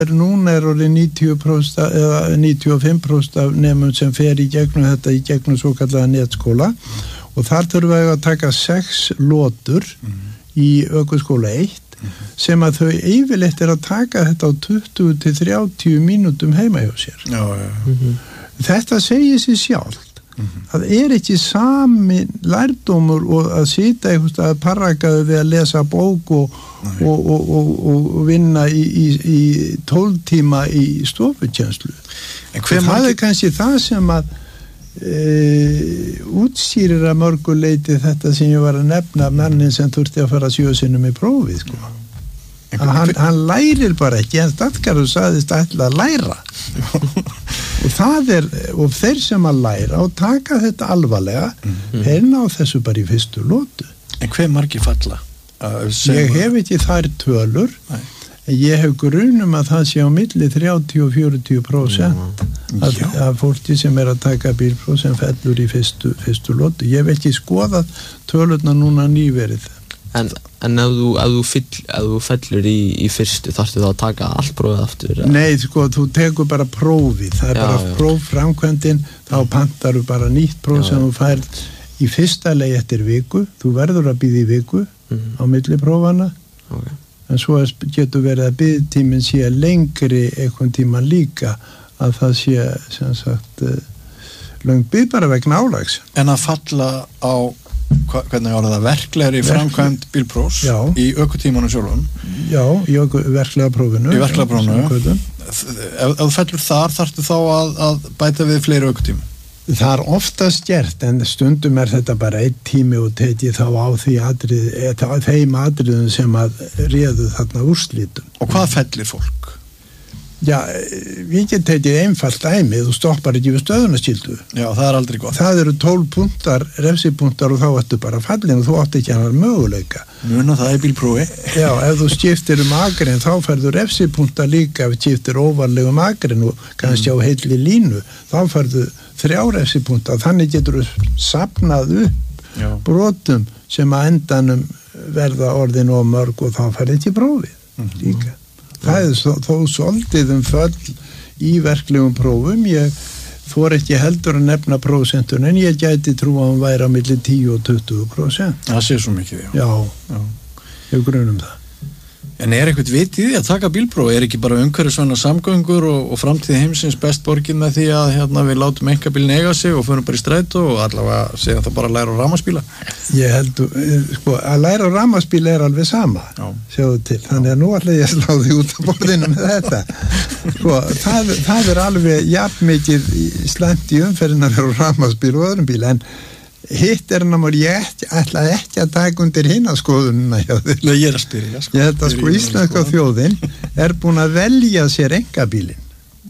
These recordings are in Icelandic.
Núna orðið 90% eða 95% af nemum sem fer í gegnum svo kallaða netskóla og þar þurfa að taka 6 lotur í ökuskóla 1 sem að þau yfirleitt að taka þetta á 20 til 30 mínútum heima hjá sér. Þetta segir sér sjálft. Það ekki sami lærdómur og að sita eitthvað að parrakaðu við að lesa bók og vinna í 12 tíma í stofukenslu. Það kannski það sem að útskýrir að mörgu leyti þetta sem ég var að nefna mannin sem þurfti að fara 7 sinnum í prófið sko. Hann lærir bara ekki en Stadgarður sagðist ætla að læra og þeir sem að læra og taka þetta alvarlega þeir ná þessu bara í fyrstu lotu. En hve margir falla? Ég hef ekki þær tölur en ég hef grunum að það sé á milli 30 og 40% af fólki sem að taka bílpróf sem fellur í fyrstu lotu. Ég hef ekki skoðað tölurna núna nýverið. En ef þú fellur í fyrstu þarftu þá að taka allt prófið aftur? Nei, sko, þú tekur bara prófið. Það bara prófframkvæmdin, þá pantar þú bara nýtt próf sem þú færð í fyrsta leið eftir viku. Þú verður að bíða í viku á milli prófana. En svo getur verið að biðtíminn sé lengri einhvern tíma líka að það sé, sem sagt, löng bið bara vegna álags. En að falla á hvernig var það verklegri framkvæmd bílprófs í ökutímanum sjálfum? Já, í verklega prófinu. Í verklega prófinu. Ef þú fellur þar, þarftu þá að bæta við fleiri ökutíma? Það oftast gert, en stundum þetta bara 1 tími og tekið þá á þeim atriðum sem að réðu þarna úrslitum. Og hvað fellir fólk? Já, við getum tekið einfalt dæmi, þú stoppar ekki við stöðunaskildu. Já, það aldrei gott. Það eru 12 punktar, refsipunktar og þá ertu bara fallin og þú átti ekki annar möguleika. Muna það í bílprófi. Já, ef þú skiptir akrein þá færðu refsipunktar líka ef þú skiptir óvarlegum akrein og kannski á heilli línu, þá færðu 3 refsipunktar. Þannig getur þú safnað upp brotum sem að endanum verða orðin og mörg og þá færðu ekki prófið líka. Það þó svolítið föll í verklegum prófum. Ég fór ekki heldur að nefna prósentur en ég gæti trú að hann væri á milli 10 og 20%. Það sé svo mikið, já. Ég grunum það. En eitthvað vitið því að taka bílpróf? Ekki bara umhverfisvænar samgöngur og framtíð heimsins best borgin með því að við látum einkabílinn eiga sig og förum bara í strætó og allavega segja það bara að læra á rafmagnsbíla? Ég held, sko, að læra á rafmagnsbíla alveg sama, sjáðu til. Þannig að nú ætla ég að slá því út af borðinu með þetta. Sko, það alveg jafnmikið slæmt í umferðin að vera á rafmagnsbíl og öðrum bíl, en hitt námur ég ætlaði ekki að taka undir hina skoðunina hjá þér. Nei, ég að spyrja. Ég held að sko íslenska þjóðin búin að velja sér einkabílinn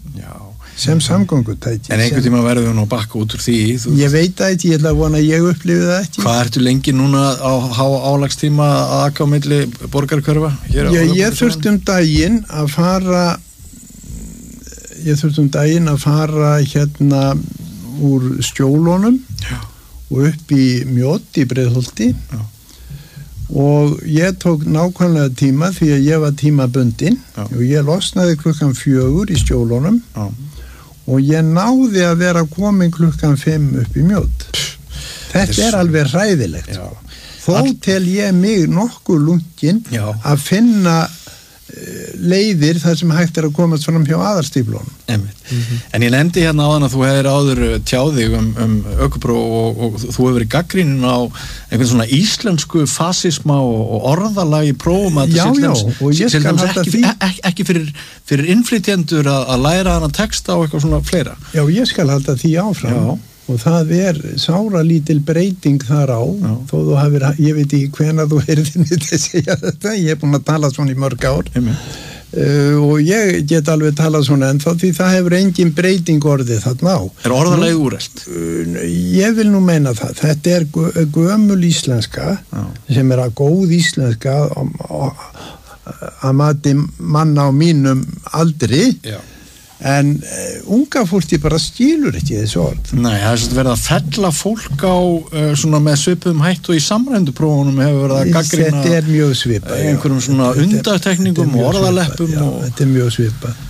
sem samgöngutæki. En einhvern tíma verður hún að bakka út úr því? Ég veit að ég ætla að vona að ég upplifi það ekki. Hvað ertu lengi núna á álagstíma að aka á milli borgarkörfa? Ég þurfti daginn að fara hérna úr Skjólunum og upp í Mjódd í Breiðholti og ég tók nákvæmlega tíma því að ég var tímabundin og ég losnaði 4:00 í Skjólunum og ég náði að vera komin 5:00 upp í Mjódd. Þetta alveg hræðilegt. Þó tel ég mig nokkuð lungin að finna leiðir þar sem hægt að komast fram hjá aðalstíflunum. En ég nefndi hérna áðan að þú hefur áður tjáðig ökupróf og þú hefur verið gagnrýnin á einhvern svona íslensku fasisma og orðalagi prófum já, og ég skal halda því ekki fyrir innflytjendur að læra hana texta og eitthvað svona fleira. Já, ég skal halda því áfram og það sáralítil breyting þar á þó þú hafir, ég veit ekki hvenær þú heyrðir mig til að segja þetta, ég búin að tala svona í mörg ár og ég get alveg talað svona ennþá því það hefur engin breyting orðið þarna á. Orðalagið úrelt? Ég vil nú meina það. Þetta gömul íslenska sem að góð íslenska að mati manna á mínum aldri en unga fólki bara skilur ekki þessu orð. Nei, það er verið að fella fólk á svona með svipuðum hætt og í samrænduprófunum hefur verið að gaggrina þetta er mjög svipað einhverjum svona undartekningum og orðaleppum þetta er mjög svipað